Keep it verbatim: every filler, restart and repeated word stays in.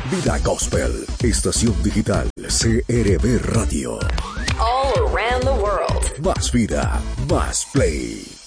Vida Gospel, estación digital C R B Radio. All around the world. Más vida, más play.